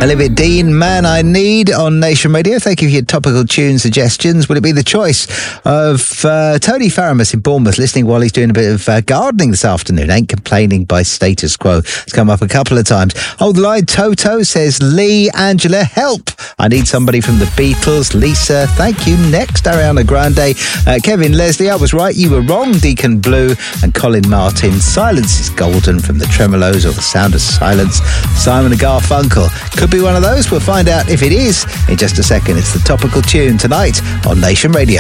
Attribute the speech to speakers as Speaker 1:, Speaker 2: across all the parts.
Speaker 1: Olivia Dean, Man I Need on Nation Radio. Thank you for your topical tune suggestions. Will it be the choice of Tony Faramus in Bournemouth, listening while he's doing a bit of gardening this afternoon? Ain't complaining by status quo. It's come up a couple of times. Hold the line. Toto says, Lee, Angela, help. I need somebody from the Beatles. Lisa, thank you. Next, Ariana Grande. Kevin, Leslie, I was right. You were wrong. Deacon Blue. And Colin Martin. Silence is Golden from the Tremolos, or The Sound of Silence. Simon and Garfunkel. Could be one of those. We'll find out if it is in just a second. It's the topical tune tonight on Nation Radio.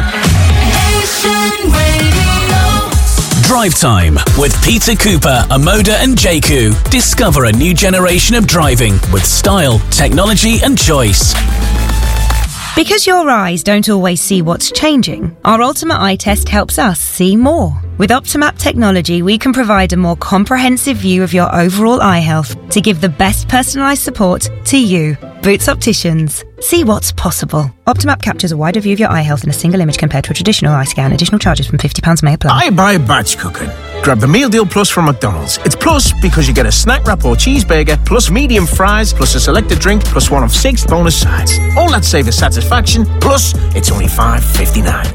Speaker 2: Nation Radio.
Speaker 3: Drive Time with Peter Cooper, Amoda and Jaku. Discover a new generation of driving with style, technology and choice.
Speaker 4: Because your eyes don't always see what's changing, our Ultimate Eye Test helps us see more. With Optimap technology, we can provide a more comprehensive view of your overall eye health to give the best personalised support to you. Boots Opticians. See what's possible. Optimap captures a wider view of your eye health in a single image compared to a traditional eye scan. Additional charges from £50 may apply.
Speaker 5: I buy batch cooking. Grab the Meal Deal Plus from McDonald's. It's plus because you get a snack wrap or cheeseburger, plus medium fries, plus a selected drink, plus one of 6 bonus sides. All that saves satisfaction, plus it's only $5.59.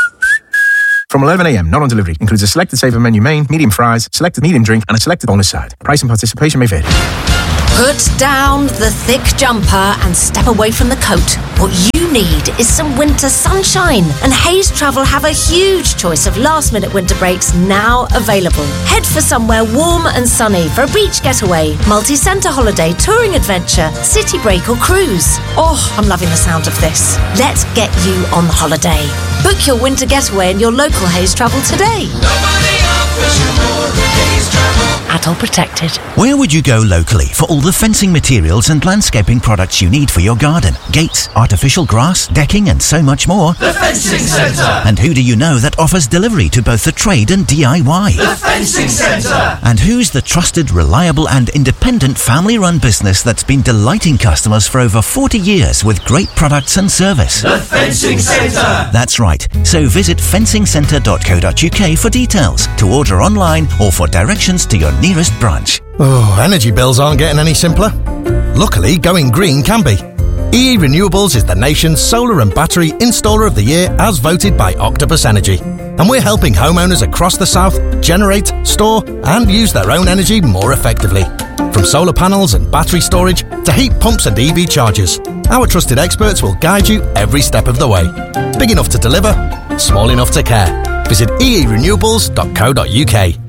Speaker 5: From 11 a.m, not on delivery. Includes a selected saver menu main, medium fries, selected medium drink, and a selected bonus side. Price and participation may vary.
Speaker 6: Put down the thick jumper and step away from the coat. What you need is some winter sunshine. And Hayes Travel have a huge choice of last-minute winter breaks now available. Head for somewhere warm and sunny for a beach getaway, multi-centre holiday, touring adventure, city break or cruise. Oh, I'm loving the sound of this. Let's get you on holiday. Book your winter getaway in your local Hayes Travel today.
Speaker 2: Nobody offers you more than Hayes Travel.
Speaker 6: Adult protected.
Speaker 7: Where would you go locally for all the fencing materials and landscaping products you need for your garden? Gates, artificial grass, decking and so much more.
Speaker 2: The Fencing Centre.
Speaker 7: And who do you know that offers delivery to both the trade and DIY?
Speaker 2: The Fencing Centre.
Speaker 7: And who's the trusted, reliable and independent family-run business that's been delighting customers for over 40 years with great products and service?
Speaker 2: The Fencing Centre.
Speaker 7: That's right. So visit fencingcentre.co.uk for details, to order online or for directions to your nearest branch.
Speaker 8: Oh, energy bills aren't getting any simpler. Luckily, going green can be. EE Renewables is the nation's solar and battery installer of the year as voted by Octopus Energy. And we're helping homeowners across the south generate, store and use their own energy more effectively. From solar panels and battery storage to heat pumps and EV chargers, our trusted experts will guide you every step of the way. Big enough to deliver, small enough to care. Visit eerenewables.co.uk.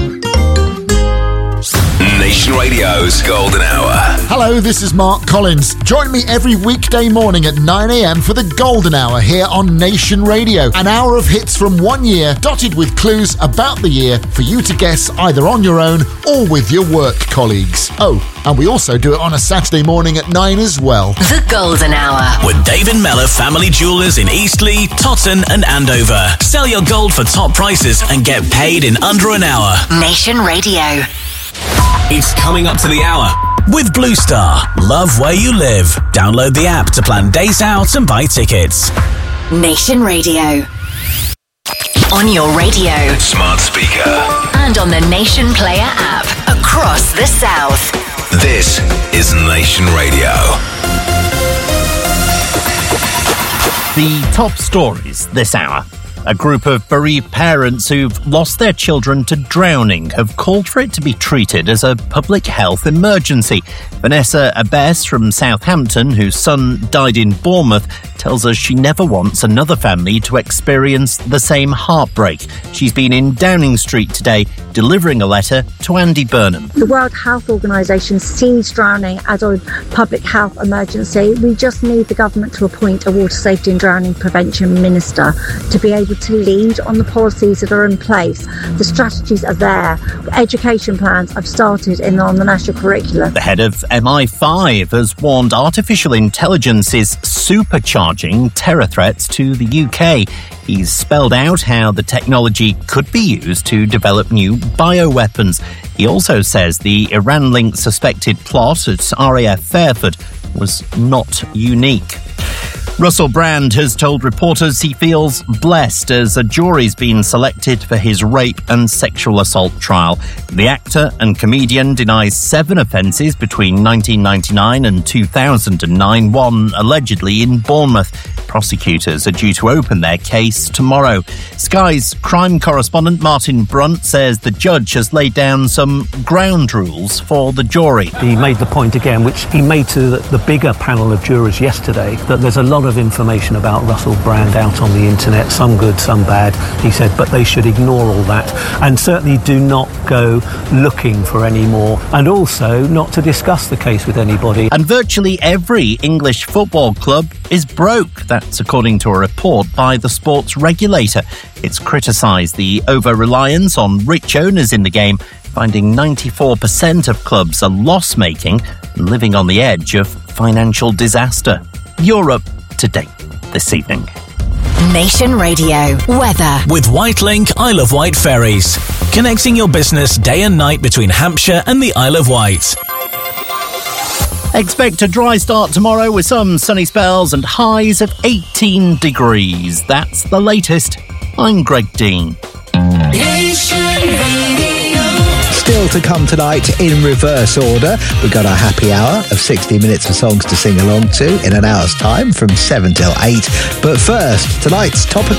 Speaker 9: Nation Radio's Golden Hour.
Speaker 10: Hello, this is Mark Collins. Join me every weekday morning at 9 a.m. for the Golden Hour here on Nation Radio. An hour of hits from 1 year, dotted with clues about the year for you to guess either on your own or with your work colleagues. Oh, and we also do it on a Saturday morning at 9 as well.
Speaker 6: The Golden Hour.
Speaker 3: With David Mellor Family Jewellers in Eastleigh, Totton and Andover. Sell your gold for top prices and get paid in under an hour.
Speaker 6: Nation Radio.
Speaker 3: It's coming up to the hour with Blue Star. Love where you live. Download the app to plan days out and buy tickets.
Speaker 6: Nation Radio. On your radio.
Speaker 9: Smart speaker.
Speaker 6: And on the Nation Player app. Across the south.
Speaker 9: This is Nation Radio.
Speaker 11: The top stories this hour. A group of bereaved parents who've lost their children to drowning have called for it to be treated as a public health emergency. Vanessa Abbess from Southampton, whose son died in Bournemouth, tells us she never wants another family to experience the same heartbreak. She's been in Downing Street today, delivering a letter to Andy Burnham.
Speaker 12: The World Health Organisation sees drowning as a public health emergency. We just need the government to appoint a water safety and drowning prevention minister to be able to lead on the policies that are in place. The strategies are there. Education plans have started on the national curriculum.
Speaker 11: The head of MI5 has warned artificial intelligence is supercharging terror threats to the UK. He's spelled out how the technology could be used to develop new bioweapons. He also says the Iran-linked suspected plot at RAF Fairford was not unique. Russell Brand has told reporters he feels blessed as a jury's been selected for his rape and sexual assault trial. The actor and comedian denies 7 offences between 1999 and 2009, one allegedly in Bournemouth. Prosecutors are due to open their case tomorrow. Sky's crime correspondent Martin Brunt says the judge has laid down some ground rules for the jury.
Speaker 13: He made the point again, which he made to the bigger panel of jurors yesterday, that there's a lot of information about Russell Brand out on the internet, some good, some bad, he said, but they should ignore all that and certainly do not go looking for any more, and also not to discuss the case with anybody.
Speaker 11: And virtually every English football club is broke. That's according to a report by the sports regulator. It's criticised the over-reliance on rich owners in the game, finding 94% of clubs are loss-making and living on the edge of financial disaster. Europe Today this evening.
Speaker 14: Nation Radio weather
Speaker 3: with Whitelink Isle of Wight ferries, connecting your business day and night between Hampshire and the Isle of Wight.
Speaker 11: Expect a dry start tomorrow with some sunny spells and highs of 18 degrees. That's the latest. I'm Greg Dean.
Speaker 2: Nation Radio.
Speaker 1: Still to come tonight in reverse order. We've got our happy hour of 60 minutes of songs to sing along to in an hour's time from 7 till 8. But first, tonight's topical